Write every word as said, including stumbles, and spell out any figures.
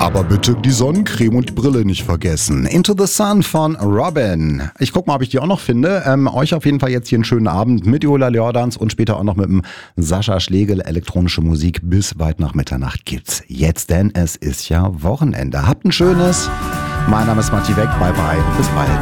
Aber bitte die Sonnencreme und die Brille nicht vergessen. Into the Sun von Robin. Ich guck mal, ob ich die auch noch finde. Ähm, euch auf jeden Fall jetzt hier einen schönen Abend mit Jola Jordans und später auch noch mit dem Sascha Schlegel. Elektronische Musik bis weit nach Mitternacht gibt's jetzt, denn es ist ja Wochenende. Habt ein schönes. Mein Name ist Matti Weck. Bye bye. Bis bald.